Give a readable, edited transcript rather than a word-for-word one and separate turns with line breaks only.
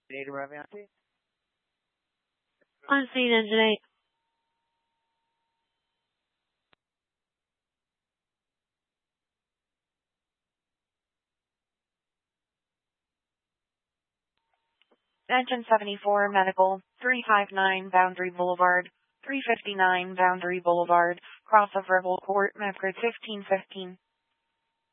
Data arriving on scene.
On scene, Engine 8.
Engine 74, Medical, 359 Boundary Boulevard, 359 Boundary Boulevard, cross of Rebel Court, map grid 1515.